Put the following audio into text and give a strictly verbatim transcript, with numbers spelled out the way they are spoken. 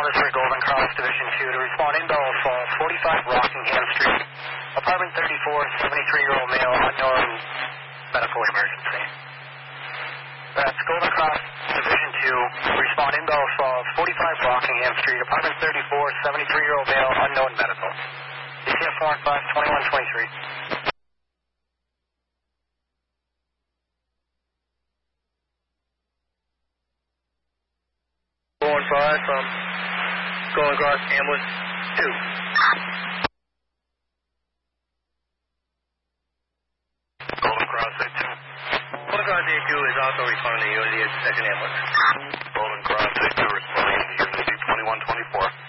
This is Golden Cross Division two to respond in Bell Falls, forty-five Rockingham Street, apartment thirty-four, seventy-three-year-old male, unknown medical emergency. That's Golden Cross Division two, respond in Bell Falls, forty-five Rockingham Street, apartment thirty-four, seventy-three-year-old male, unknown medical. D C F four one five, twenty-one twenty-three. four one five from Golden Cross Ambulance two. Golden Cross A two. Golden Cross A two is also responding to Unity as the second ambulance. Golden Cross A two responding to Unity twenty-one twenty-four.